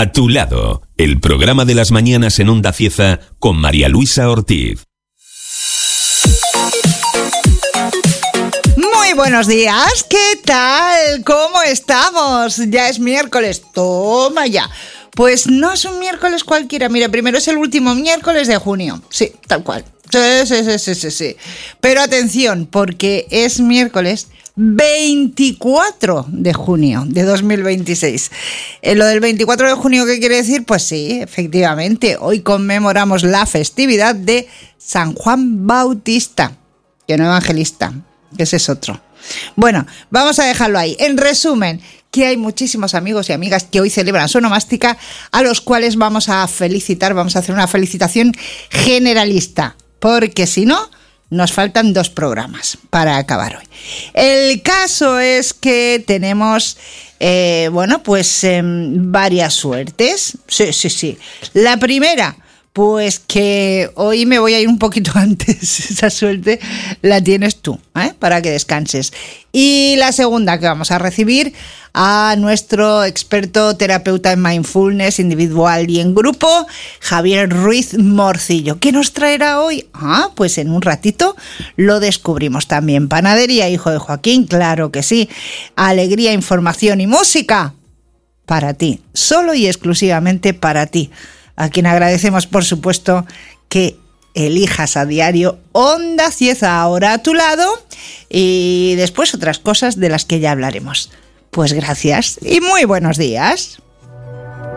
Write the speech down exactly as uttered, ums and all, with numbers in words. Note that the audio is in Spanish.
A tu lado, el programa de las mañanas en Onda Cieza con María Luisa Ortiz. Muy buenos días, ¿qué tal? ¿Cómo estamos? Ya es miércoles, toma ya. Pues no es un miércoles cualquiera, mira, primero es el último miércoles de junio, sí, tal cual. Sí, sí, sí, sí, sí, sí. Pero atención, porque es miércoles veinticuatro de junio de dos mil veintiséis. Eh, lo del veinticuatro de junio, ¿qué quiere decir? Pues sí, efectivamente, hoy conmemoramos la festividad de San Juan Bautista, que no evangelista, que ese es otro. Bueno, vamos a dejarlo ahí. En resumen, que hay muchísimos amigos y amigas que hoy celebran su onomástica, a los cuales vamos a felicitar, vamos a hacer una felicitación generalista, porque si no, nos faltan dos programas para acabar hoy. El caso es que tenemos, eh, bueno, pues eh, varias suertes. Sí, sí, sí. La primera, pues que hoy me voy a ir un poquito antes. Esa suerte la tienes tú, ¿eh? Para que descanses. Y la segunda, que vamos a recibir a nuestro experto terapeuta en mindfulness individual y en grupo, Javier Ruiz Morcillo. ¿Qué nos traerá hoy? Ah, pues en un ratito lo descubrimos también. Panadería, hijo de Joaquín, claro que sí. Alegría, información y música para ti, solo y exclusivamente para ti, a quien agradecemos, por supuesto, que elijas a diario Onda Cieza, ahora a tu lado, y después otras cosas de las que ya hablaremos. Pues gracias y muy buenos días.